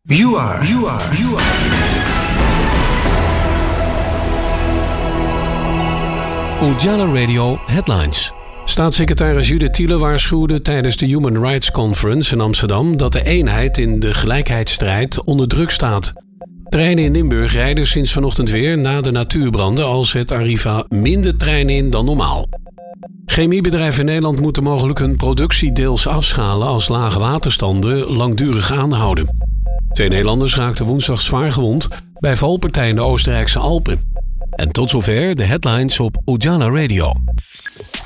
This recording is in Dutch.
You are. Ujala Radio Headlines. Staatssecretaris Judith Thiele waarschuwde tijdens de Human Rights Conference in Amsterdam dat de eenheid in de gelijkheidsstrijd onder druk staat. Treinen in Limburg rijden sinds vanochtend weer na de natuurbranden als zet Arriva minder treinen in dan normaal. Chemiebedrijven in Nederland moeten mogelijk hun productie deels afschalen als lage waterstanden langdurig aanhouden. 2 Nederlanders raakten woensdag zwaar gewond bij valpartij in de Oostenrijkse Alpen. En tot zover de headlines op Ujala Radio.